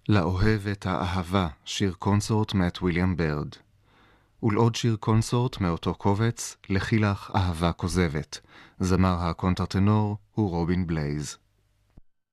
לאוהב את האהבה, שיר קונסורט מאת ויליאם ברד. ולעוד שיר קונסורט מאותו קובץ, לכי לך אהבה כוזבת. זמר הקונטרטנור הוא רובין בלייז.